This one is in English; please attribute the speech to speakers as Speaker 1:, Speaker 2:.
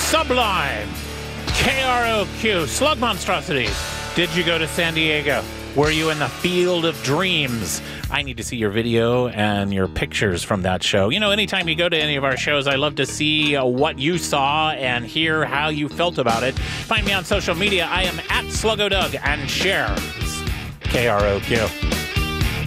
Speaker 1: Sublime, KROQ, Slug Monstrosity. Did you go to San Diego? Were you in the Field of Dreams? I need to see your video and your pictures from that show. You know, anytime you go to any of our shows, I love to see what you saw and hear how you felt about it. Find me on social media. I am at SluggoDoug and share KROQ.